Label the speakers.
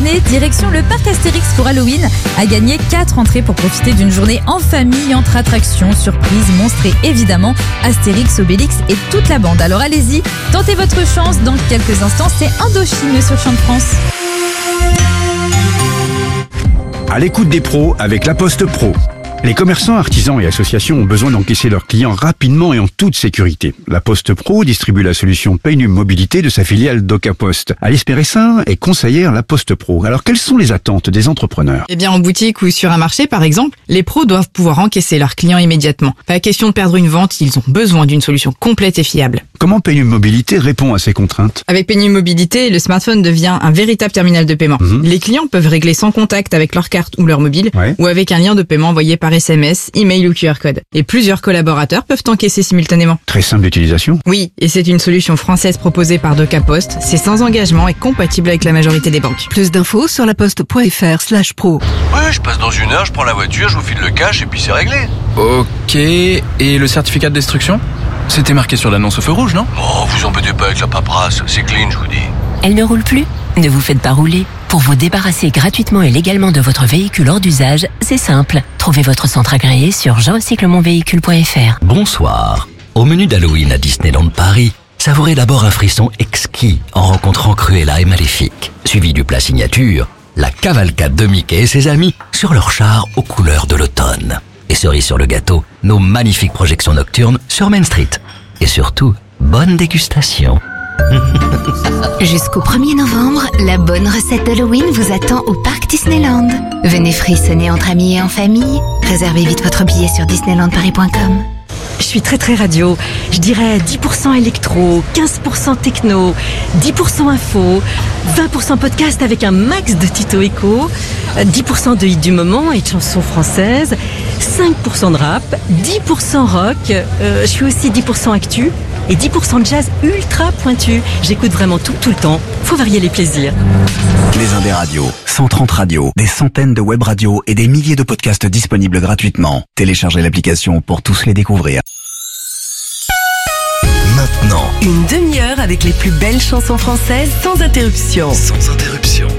Speaker 1: année, direction le parc Astérix pour Halloween. À gagner 4 entrées pour profiter d'une journée en famille entre attractions, surprises, monstres et évidemment Astérix, Obélix et toute la bande. Alors allez-y, tentez votre chance. Dans quelques instants, c'est Indochine sur Chant de France.
Speaker 2: À l'écoute des pros avec La Poste Pro. Les commerçants, artisans et associations ont besoin d'encaisser leurs clients rapidement et en toute sécurité. La Poste Pro distribue la solution Paynum Mobilité de sa filiale DocaPost. Alice Péressin est conseillère La Poste Pro. Alors, quelles sont les attentes des entrepreneurs ?
Speaker 3: Eh bien, en boutique ou sur un marché, par exemple, les pros doivent pouvoir encaisser leurs clients immédiatement. Pas question de perdre une vente, ils ont besoin d'une solution complète et fiable.
Speaker 2: Comment Paynum Mobilité répond à ces contraintes ?
Speaker 3: Avec Paynum Mobilité, le smartphone devient un véritable terminal de paiement. Les clients peuvent régler sans contact avec leur carte ou leur mobile, ou avec un lien de paiement envoyé par SMS, email ou QR code. Et plusieurs collaborateurs peuvent encaisser simultanément.
Speaker 2: Très simple d'utilisation.
Speaker 3: Oui, et c'est une solution française proposée par DocaPost. C'est sans engagement et compatible avec la majorité des banques.
Speaker 4: Plus d'infos sur laposte.fr/pro.
Speaker 5: Ouais, je passe dans une heure, je prends la voiture, je vous file le cash et puis c'est réglé.
Speaker 6: Ok, et le certificat de destruction ? C'était marqué sur l'annonce au feu rouge, non ?
Speaker 5: Oh, vous embêtez pas avec la paperasse, c'est clean, je vous dis.
Speaker 7: Elle ne roule plus ? Ne vous faites pas rouler. Pour vous débarrasser gratuitement et légalement de votre véhicule hors d'usage, c'est simple. Trouvez votre centre agréé sur jerecyclemonvéhicule.fr.
Speaker 8: Bonsoir. Au menu d'Halloween à Disneyland Paris, savourez d'abord un frisson exquis en rencontrant Cruella et Maléfique. Suivi du plat signature, la cavalcade de Mickey et ses amis sur leur char aux couleurs de l'automne. Et cerise sur le gâteau, nos magnifiques projections nocturnes sur Main Street. Et surtout, bonne dégustation.
Speaker 9: Jusqu'au 1er novembre, la bonne recette d'Halloween vous attend au parc Disneyland. Venez frissonner entre amis et en famille. Réservez vite votre billet sur disneylandparis.com.
Speaker 10: Je suis très radio. Je dirais 10% électro, 15% techno, 10% info, 20% podcast avec un max de Tito Echo, 10% de hits du moment et de chansons françaises, 5% de rap, 10% rock, je suis aussi 10% actu et 10% de jazz ultra pointu. J'écoute vraiment tout le temps. Faut varier les plaisirs.
Speaker 11: Les Indés radios, 130 radios, des centaines de web radios et des milliers de podcasts disponibles gratuitement. Téléchargez l'application pour tous les découvrir.
Speaker 4: Maintenant, une demi-heure avec les plus belles chansons françaises sans interruption.
Speaker 11: Sans interruption.